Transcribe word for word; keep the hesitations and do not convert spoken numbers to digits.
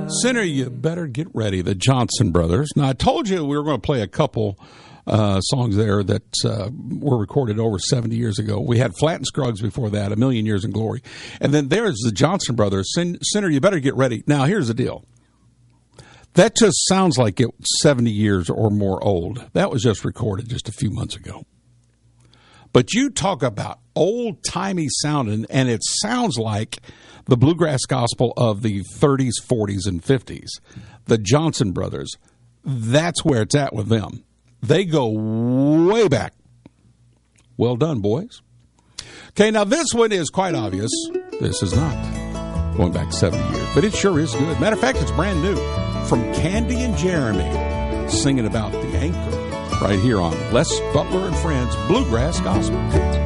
Sinner, you better get ready. The Johnson Brothers. Now, I told you we were going to play a couple uh, songs there that uh, were recorded over seventy years ago. We had Flat and Scruggs before that, A Million Years in Glory. And then there's the Johnson Brothers. Sin- Sinner, you better get ready. Now, here's the deal. That just sounds like it's seventy years or more old. That was just recorded just a few months ago. But you talk about old-timey sounding, and it sounds like the bluegrass gospel of the thirties, forties, and fifties. The Johnson Brothers, that's where it's at with them. They go way back. Well done, boys. Okay, now this one is quite obvious. This is not going back seventy years, but it sure is good. Matter of fact, it's brand new. From Candy and Jeremy, singing about the anchor right here on Les Butler and Friends Bluegrass Gospel.